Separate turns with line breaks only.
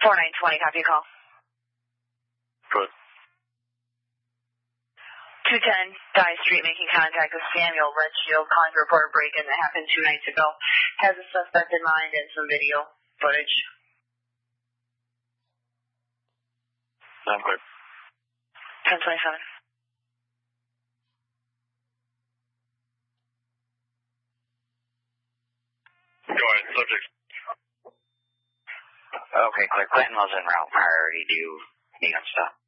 4920, copy a call.
Good.
210 Dye Street, making contact with Samuel Redshield, calling to report a break-in that happened 2 nights ago. Has a suspect in mind and some video footage.
I'm good.
1027.
Go ahead, subject.
Okay, Claire. Clinton was en route. Priority due. Need him stop.